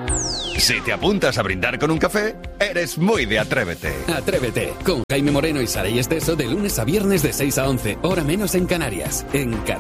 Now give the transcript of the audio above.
Si te apuntas a brindar con un café, eres muy de Atrévete. Atrévete, con Jaime Moreno y Saray Esteso de lunes a viernes de 6 a 11, hora menos en Canarias, en